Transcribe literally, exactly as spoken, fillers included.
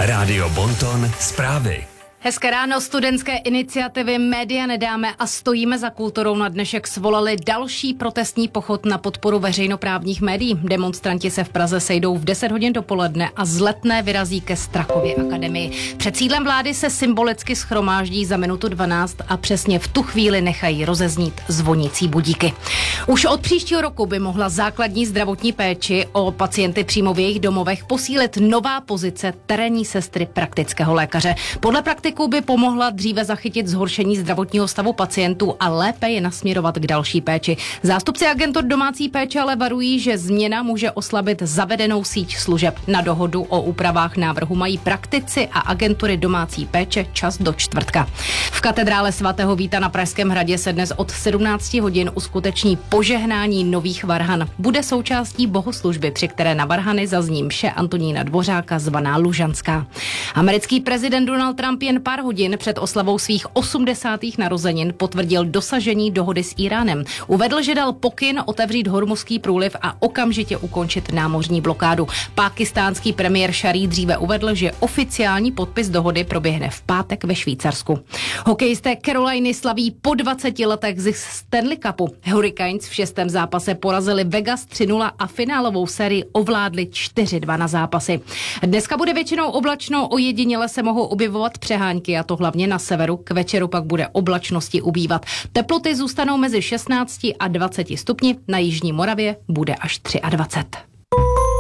Rádio Bonton zprávy. Hezké ráno, studentské iniciativy Média nedáme a stojíme za kulturou na dnešek svolali další protestní pochod na podporu veřejnoprávních médií. Demonstranti se v Praze sejdou v deset hodin dopoledne a z Letné vyrazí ke Strakově akademii. Před sídlem vlády se symbolicky shromáždí za minutu dvanáct a přesně v tu chvíli nechají rozeznít zvonící budíky. Už od příštího roku by mohla základní zdravotní péči o pacienty přímo v jejich domovech posílit nová pozice terénní sestry praktického lékaře. Podle praktiků by pomohla dříve zachytit zhoršení zdravotního stavu pacientů a lépe je nasměrovat k další péči. Zástupci agentur domácí péče ale varují, že změna může oslabit zavedenou síť služeb. Na dohodu o úpravách návrhu mají praktici a agentury domácí péče čas do čtvrtka. V katedrále svatého Víta na Pražském hradě se dnes od sedmnácti hodin uskuteční požehnání nových varhan. Bude součástí bohoslužby, při které na varhany zazní mše Antonína Dvořáka zvaná Lužanská. Americký prezident Donald Trump jen pár hodin před oslavou svých osmdesátých narozenin potvrdil dosažení dohody s Íránem. Uvedl, že dal pokyn otevřít Hormuzský průliv a okamžitě ukončit námořní blokádu. Pákistánský premiér Šarý dříve uvedl, že oficiální podpis dohody proběhne v pátek ve Švýcarsku. Hokejisté Caroliny slaví po dvaceti letech zisk Stanley Cupu. Hurricanes v šestém zápase porazili Vegas tři nula a finálovou sérii ovládli čtyři dva na zápasy. Dneska bude většinou oblačno, ojediněle se mohou objevovat přehánky, a to hlavně na severu. K večeru pak bude oblačnosti ubývat. Teploty zůstanou mezi šestnácti a dvaceti stupni, na jižní Moravě bude až dvacet tři.